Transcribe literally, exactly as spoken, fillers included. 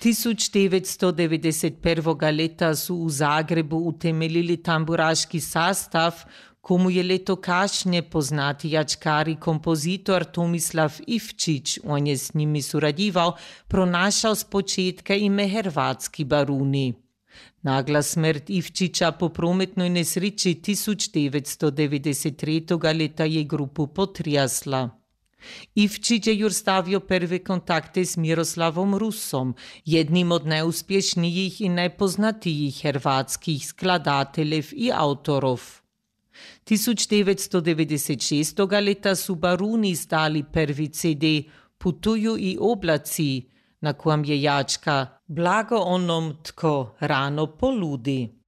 Tisoč devetsto devedeset prvega leta su u Zagrebu utemeljili tamburaški sastav, komu je leto kašnje poznati jačkar i kompozitor Tomislav Ivčić, on je s njimi surađivao, pronašao s početka ime Hrvatski baruni. Nagla smrt Ivčića po prometnoj nesreći tisoč devetsto devedeset tretjega leta je grupu potrjasla. Ivčić je już stavio prve kontakte s Miroslavom Rusom, jednim od najuspješnijih i najpoznatijih hrvatskih skladateljev i autorov. tisoč devetsto devedeset šestega leta su baruni izdali prvi ce de Putuju i oblaci, na kojem je jačka Blago onom tko rano poludi.